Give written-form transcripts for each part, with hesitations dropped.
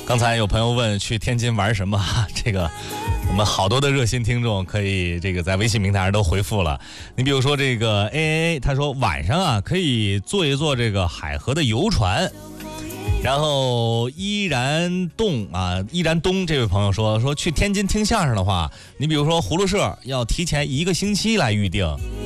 刚才有朋友问去天津玩什么，这个我们好多的热心听众可以这个在微信平台上都回复了。你比如说这个 AAA， 他说晚上啊可以坐一坐这个海河的游船。然后依然东这位朋友说去天津听相声的话，你比如说葫芦社要提前1个星期来预定。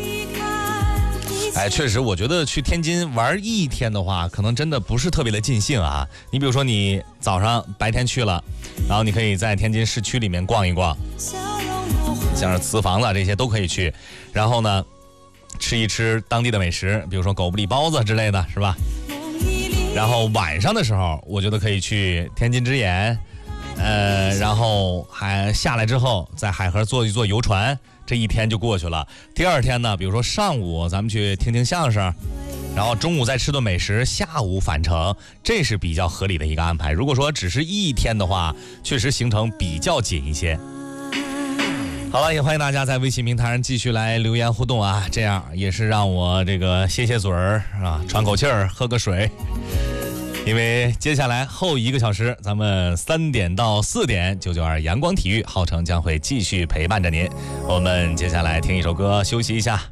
哎，确实，我觉得去天津玩1天的话，可能真的不是特别的尽兴啊。你比如说，你白天去了，然后你可以在天津市区里面逛一逛，像是瓷房子这些都可以去。然后呢，吃一吃当地的美食，比如说狗不理包子之类的，是吧？然后晚上的时候，我觉得可以去天津之眼，然后还下来之后，在海河坐一坐游船。这1天就过去了。第2天呢，比如说上午咱们去听听相声，然后中午再吃顿美食，下午返程，这是比较合理的一个安排。如果说只是1天的话，确实行程比较紧一些。好了，也欢迎大家在微信平台上继续来留言互动啊，这样也是让我这个歇歇嘴儿啊，喘口气儿，喝个水。因为接下来后1个小时，咱们3点到4点，992阳光体育浩城将会继续陪伴着您。我们接下来听一首歌，休息一下。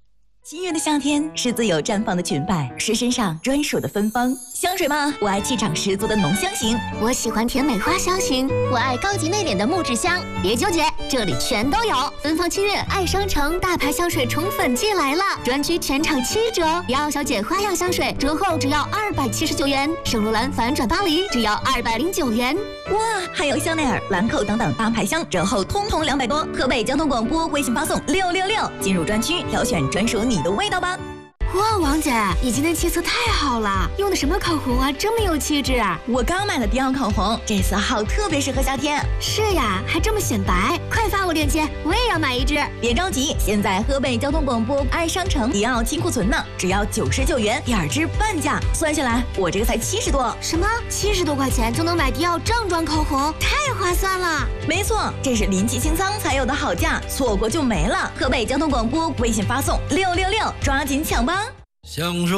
7月的夏天是自由绽放的裙摆，是身上专属的芬芳。香水吗？我爱气场十足的浓香型， 我喜欢甜美花香型，我爱高级内敛的木质香。别纠结，这里全都有。芬芳7月爱商城大牌香水宠粉季来了，专区全场7折。迪奥小姐花样香水折后只要279元，圣罗兰反转巴黎只要209元。 哇，还有香奈儿、兰蔻等等大牌香折后通通200多。河北交通广播微信发送666，进入专区挑选专属你的味道吧。 哇，王姐，你今天气色太好了，用的什么口红啊，这么有气质？ 我刚买了迪奥口红，这次好特别适合夏天。 是呀，还这么显白，快发我链接，我也要买1支。 别着急，现在河北交通广播爱商城迪奥清库存呢，只要99元，2支半价，算下来我这个才70多。 什么？70多块钱就能买迪奥正装口红，太划算了。 没错，这是临期清仓才有的好价，错过就没了。河北交通广播微信发送666，抓紧抢吧。 享受